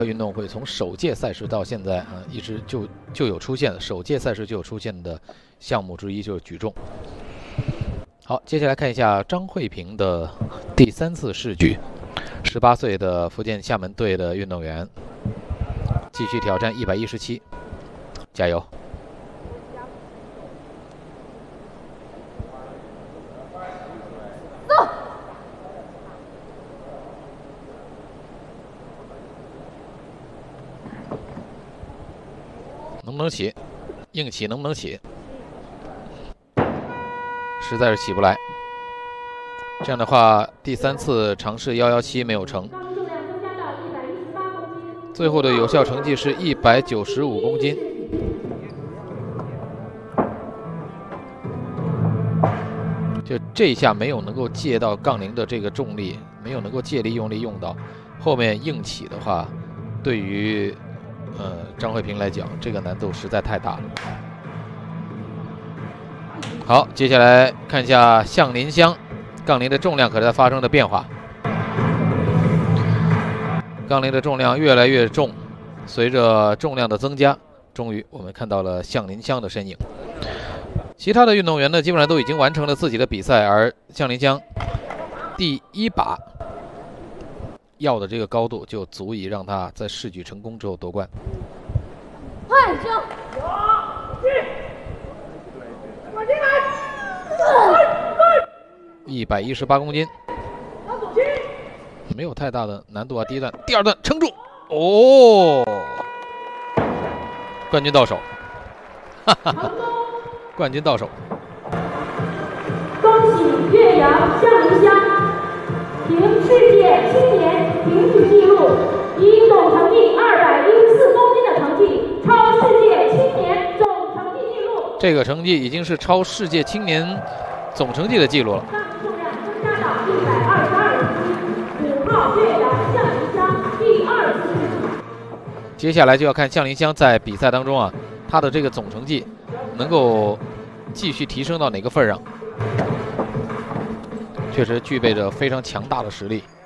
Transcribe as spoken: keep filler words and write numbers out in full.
运动会从首届赛事到现在啊、呃，一直就就有出现，首届赛事就有出现的项目之一就是举重。好，接下来看一下张慧萍的第三次试举，十八岁的福建厦门队的运动员，继续挑战一百一十七，加油！走！能不能起？硬起能不能起？实在是起不来。这样的话，第三次尝试一一七没有成，最后的有效成绩是一百九十五公斤。就这一下没有能够借到杠铃的这个重力，没有能够借力用力用到，后面硬起的话，对于呃张慧萍来讲，这个难度实在太大了。好，接下来看一下向林香，杠铃的重量可在发生了变化，杠铃的重量越来越重，随着重量的增加，终于我们看到了向林香的身影。其他的运动员呢，基本上都已经完成了自己的比赛，而向林香第一把要的这个高度，就足以让他在试举成功之后夺冠。 快走！ 一百一十八公斤，没有太大的难度啊。第一段、第二段撑住，哦，冠军到手，哈哈哈，冠军到手。 恭喜岳阳向林香凭世界青年评举纪录，以总成绩二百一十四公斤的成绩，超世界青年总成绩纪录。 这个成绩已经是超世界青年总成绩的记录了。 重量增加到一百二十二斤，五号岳阳向林香第二次。 接下来就要看向林香在比赛当中啊，他的这个总成绩能够继续提升到哪个份上，确实具备着非常强大的实力。